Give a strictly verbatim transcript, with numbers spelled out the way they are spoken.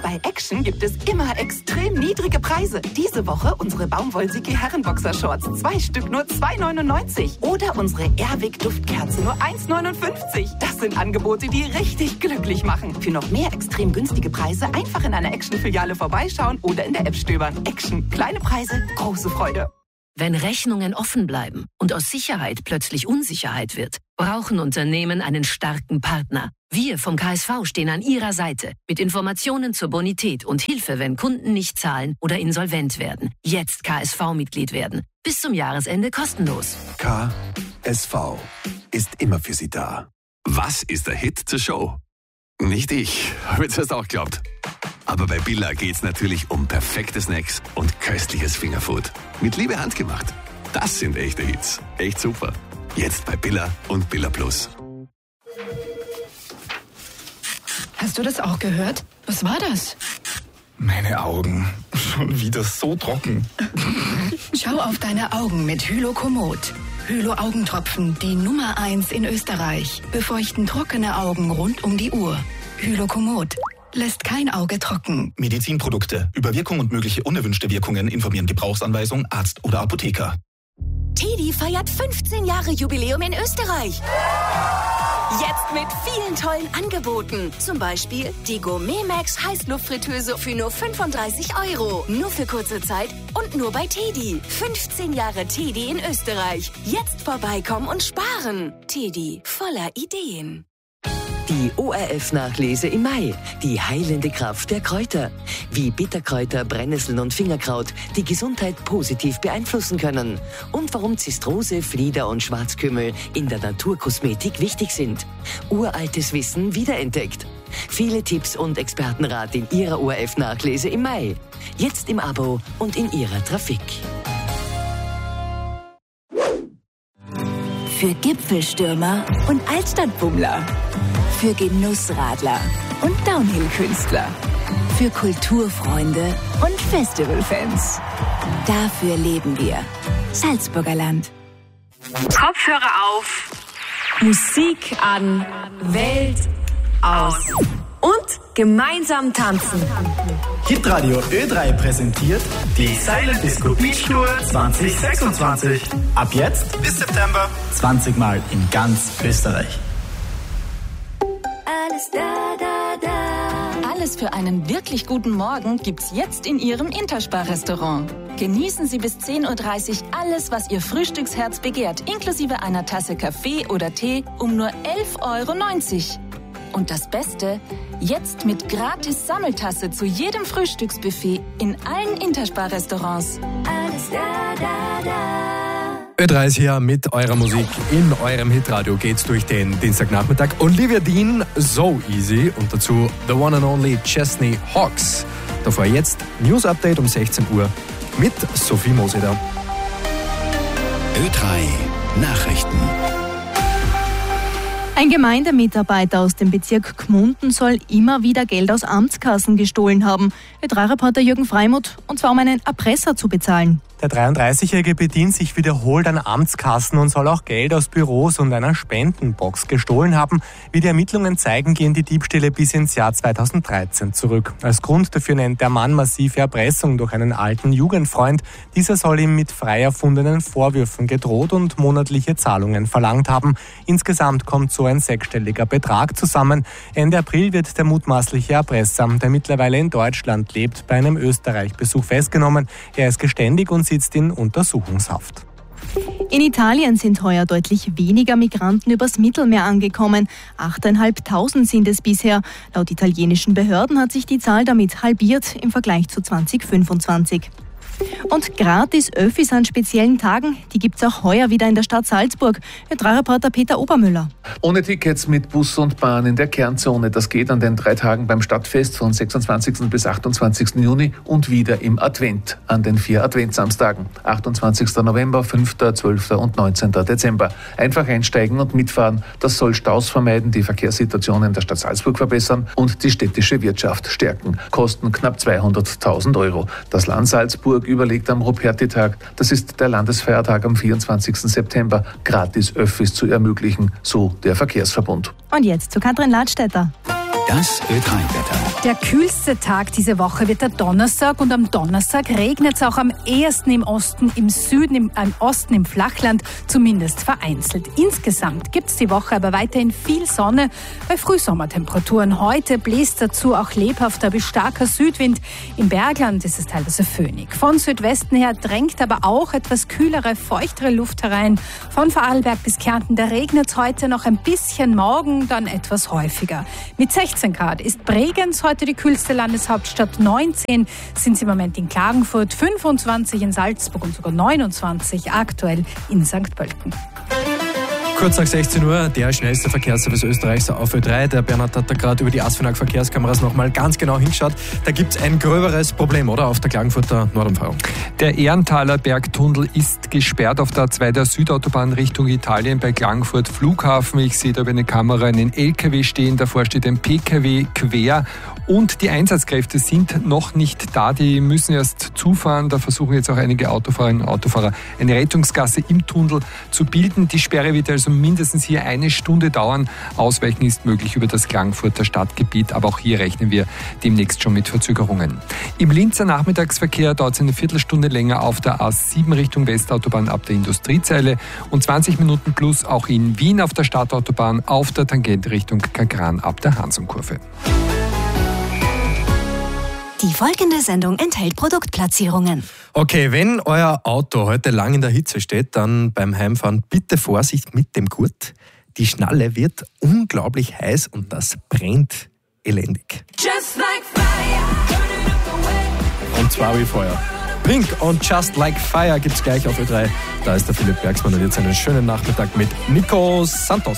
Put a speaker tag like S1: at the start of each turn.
S1: Bei Action gibt es immer extrem niedrige Preise. Diese Woche unsere Baumwollsiki Herrenboxershorts. Zwei Stück nur zwei neunundneunzig. Oder unsere Airwick Duftkerze nur eins neunundfünfzig. Das sind Angebote, die richtig glücklich machen. Für noch mehr extrem günstige Preise einfach in einer Action-Filiale vorbeischauen oder in der App stöbern. Action. Kleine Preise, große Freude.
S2: Wenn Rechnungen offen bleiben und aus Sicherheit plötzlich Unsicherheit wird, brauchen Unternehmen einen starken Partner. Wir vom K S V stehen an Ihrer Seite mit Informationen zur Bonität und Hilfe, wenn Kunden nicht zahlen oder insolvent werden. Jetzt K S V-Mitglied werden. Bis zum Jahresende kostenlos.
S3: K S V ist immer für Sie da.
S4: Was ist der Hit zur Show? Nicht ich, habe ich zuerst auch geglaubt. Aber bei Billa geht's natürlich um perfekte Snacks und köstliches Fingerfood. Mit Liebe handgemacht. Das sind echte Hits. Echt super. Jetzt bei Billa und Billa Plus.
S5: Hast du das auch gehört? Was war das?
S6: Meine Augen. Schon wieder so trocken.
S5: Schau auf deine Augen mit Hylokomod. Hylo-Augentropfen, die Nummer eins in Österreich. Befeuchten trockene Augen rund um die Uhr. Hylokomod. Lässt kein Auge trocken.
S6: Medizinprodukte. Über Wirkung und mögliche unerwünschte Wirkungen informieren Gebrauchsanweisung, Arzt oder Apotheker.
S7: Teddy feiert fünfzehn Jahre Jubiläum in Österreich. Jetzt mit vielen tollen Angeboten. Zum Beispiel die Gourmet Max Heißluftfritteuse für nur fünfunddreißig Euro. Nur für kurze Zeit und nur bei Teddy. fünfzehn Jahre Teddy in Österreich. Jetzt vorbeikommen und sparen. Teddy, voller Ideen.
S2: Die O R F-Nachlese im Mai. Die heilende Kraft der Kräuter. Wie Bitterkräuter, Brennnesseln und Fingerkraut die Gesundheit positiv beeinflussen können. Und warum Zistrose, Flieder und Schwarzkümmel in der Naturkosmetik wichtig sind. Uraltes Wissen wiederentdeckt. Viele Tipps und Expertenrat in Ihrer O R F-Nachlese im Mai. Jetzt im Abo und in Ihrer Trafik.
S8: Für Gipfelstürmer und Altstadtbummler. Für Genussradler und Downhill-Künstler. Für Kulturfreunde und Festivalfans. Dafür leben wir. Salzburger Land.
S9: Kopfhörer auf. Musik an. Welt aus. Und gemeinsam tanzen.
S10: Hitradio Ö drei präsentiert die Silent Disco Beach Tour zwanzig sechsundzwanzig. Ab jetzt bis September zwanzig Mal in ganz Österreich.
S11: Alles da, da, da. Alles für einen wirklich guten Morgen gibt's jetzt in Ihrem Interspar-Restaurant. Genießen Sie bis zehn Uhr dreißig alles, was Ihr Frühstücksherz begehrt, inklusive einer Tasse Kaffee oder Tee um nur elf Euro neunzig. Und das Beste, jetzt mit gratis Sammeltasse zu jedem Frühstücksbuffet in allen Interspar-Restaurants.
S8: Alles da, da, da.
S12: Ö drei ist hier mit eurer Musik. In eurem Hitradio geht's durch den Dienstagnachmittag. Olivia Dean, So Easy und dazu The One and Only Chesney Hawks. Davor jetzt News Update um sechzehn Uhr mit Sophie Moseder.
S4: Ö drei Nachrichten.
S13: Ein Gemeindemitarbeiter aus dem Bezirk Gmunden soll immer wieder Geld aus Amtskassen gestohlen haben. Ö drei Reporter Jürgen Freimuth, und zwar um einen Erpresser zu bezahlen.
S14: Der dreiunddreißigjährige bedient sich wiederholt an Amtskassen und soll auch Geld aus Büros und einer Spendenbox gestohlen haben. Wie die Ermittlungen zeigen, gehen die Diebstähle bis ins Jahr zweitausenddreizehn zurück. Als Grund dafür nennt der Mann massive Erpressung durch einen alten Jugendfreund. Dieser soll ihm mit frei erfundenen Vorwürfen gedroht und monatliche Zahlungen verlangt haben. Insgesamt kommt so ein sechsstelliger Betrag zusammen. Ende April wird der mutmaßliche Erpresser, der mittlerweile in Deutschland lebt, bei einem Österreich-Besuch festgenommen. Er ist geständig und sitzt in Untersuchungshaft.
S13: In Italien sind heuer deutlich weniger Migranten übers Mittelmeer angekommen. achttausendfünfhundert sind es bisher. Laut italienischen Behörden hat sich die Zahl damit halbiert im Vergleich zu zwanzig fünfundzwanzig. Und gratis Öffis an speziellen Tagen, die gibt es auch heuer wieder in der Stadt Salzburg. Ö drei Reporter Peter Obermüller.
S15: Ohne Tickets mit Bus und Bahn in der Kernzone. Das geht an den drei Tagen beim Stadtfest von sechsundzwanzigsten bis achtundzwanzigsten Juni und wieder im Advent an den vier Adventsamstagen. achtundzwanzigsten November, fünften, zwölften und neunzehnten Dezember. Einfach einsteigen und mitfahren. Das soll Staus vermeiden, die Verkehrssituation in der Stadt Salzburg verbessern und die städtische Wirtschaft stärken. Kosten knapp zweihunderttausend Euro. Das Land Salzburg überlegt am Ruperti-Tag, das ist der Landesfeiertag am vierundzwanzigsten September, gratis Öffis zu ermöglichen, so der Verkehrsverbund.
S13: Und jetzt zu Katrin Ladstätter.
S16: Das Ö drei Wetter.
S17: Der kühlste Tag diese Woche wird der Donnerstag und am Donnerstag regnet es auch am ehesten im Osten, im Süden, im äh, Osten, im Flachland, zumindest vereinzelt. Insgesamt gibt es die Woche aber weiterhin viel Sonne bei Frühsommertemperaturen. Heute bläst dazu auch lebhafter bis starker Südwind. Im Bergland ist es teilweise föhnig. Von Südwesten her drängt aber auch etwas kühlere, feuchtere Luft herein. Von Vorarlberg bis Kärnten, da regnet es heute noch ein bisschen, morgen dann etwas häufiger. Mit sechzehn Grad ist Bregenz heute die kühlste Landeshauptstadt. neunzehn sind es im Moment in Klagenfurt, fünfundzwanzig in Salzburg und sogar neunundzwanzig aktuell in Sankt Pölten.
S12: Kurz nach sechzehn Uhr, der schnellste Verkehrsservice Österreichs auf Ö drei. Der Bernhard hat da gerade über die Asfinag Verkehrskameras nochmal ganz genau hingeschaut. Da gibt es ein gröberes Problem, oder? Auf der Klagenfurter Nordumfahrung.
S18: Der Ehrenthaler Bergtunnel ist gesperrt auf der A zwei der Südautobahn Richtung Italien bei Klagenfurt Flughafen. Ich sehe da über eine Kamera einen L K W stehen, davor steht ein P K W quer. Und die Einsatzkräfte sind noch nicht da, die müssen erst zufahren. Da versuchen jetzt auch einige Autofahrerinnen und Autofahrer eine Rettungsgasse im Tunnel zu bilden. Die Sperre wird also mindestens hier eine Stunde dauern. Ausweichen ist möglich über das Klagenfurter Stadtgebiet, aber auch hier rechnen wir demnächst schon mit Verzögerungen. Im Linzer Nachmittagsverkehr dauert es eine Viertelstunde länger auf der A sieben Richtung Westautobahn ab der Industriezeile und zwanzig Minuten plus auch in Wien auf der Stadtautobahn auf der Tangente Richtung Kagran ab der Hansumkurve.
S7: Die folgende Sendung enthält Produktplatzierungen.
S12: Okay, wenn euer Auto heute lang in der Hitze steht, dann beim Heimfahren bitte Vorsicht mit dem Gurt. Die Schnalle wird unglaublich heiß und das brennt elendig.
S8: Just like fire.
S12: Und zwar wie Feuer. Pink und Just Like Fire gibt's gleich auf Ö drei. Da ist der Philipp Bergsmann und jetzt einen schönen Nachmittag mit Nico Santos.